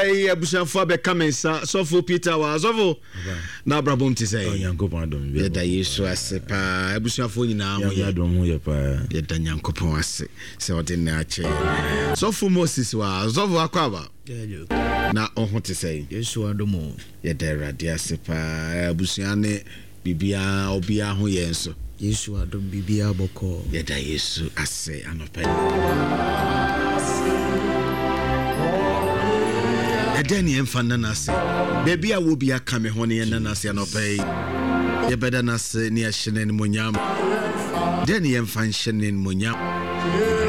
abusuafo be kamensa sofo Peter wa sofo na brabom ti say Nyankopon adom ye da Yesu ase pa abusuafo nyina ho ye adom ho ye pa ye da Nyankopon ase se odi na ache sofo Moses wa sofo akwaba na ohun ti say Yesu adom ye da Awurade ase pa abusuane bibia obia ho ye nso Yesu adom bibia boko ye da Yesu ase anopa Dani emfana nase baby a wo bia ka me ho ne nase anopai ye beda nase ne a hyenen monyam Dani emfan hyenen monyam